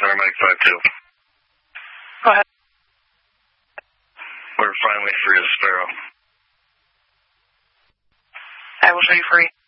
Center Mike 5-2. Go ahead. We're finally free of Sparrow. I will show you free.